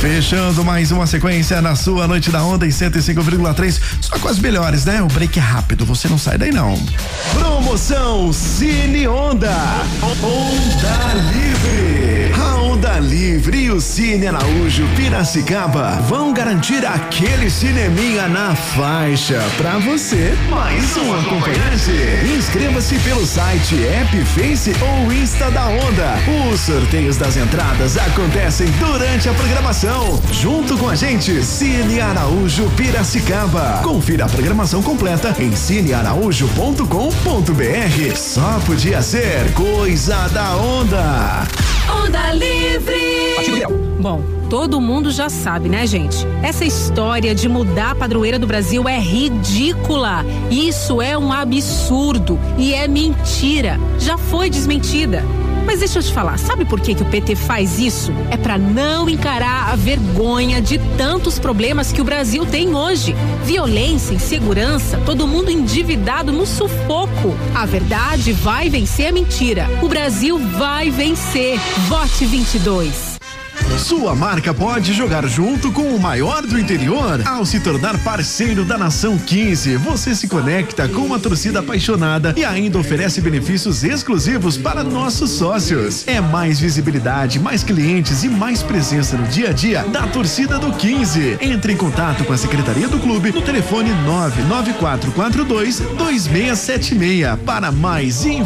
Fechando mais uma sequência na sua Noite da Onda em 105,3, só com as melhores, né? O break é rápido, você não sai daí não. Promoção Cine Onda. Onda Livre. A Onda Livre e o Cine Araújo Piracicaba vão garantir aquele cineminha na faixa pra você, mais um acompanhante. Inscreva-se pelo site, app, Face ou Insta da Onda. Os sorteios das entradas acontecem durante a programação. Junto com a gente, Cine Araújo Piracicaba. Confira a programação completa em cinearaújo.com.br. Só podia ser coisa da Onda. Onda Livre. Bom, todo mundo já sabe, né, gente? Essa história de mudar a padroeira do Brasil é ridícula. Isso é um absurdo e é mentira. Já foi desmentida. Mas deixa eu te falar, sabe por que o PT faz isso? É pra não encarar a vergonha de tantos problemas que o Brasil tem hoje. Violência, insegurança, todo mundo endividado no sufoco. A verdade vai vencer a mentira. O Brasil vai vencer. Vote 22. Sua marca pode jogar junto com o maior do interior. Ao se tornar parceiro da Nação 15, você se conecta com uma torcida apaixonada e ainda oferece benefícios exclusivos para nossos sócios. É mais visibilidade, mais clientes e mais presença no dia a dia da torcida do 15. Entre em contato com a Secretaria do Clube no telefone 99442-2676 para mais informações.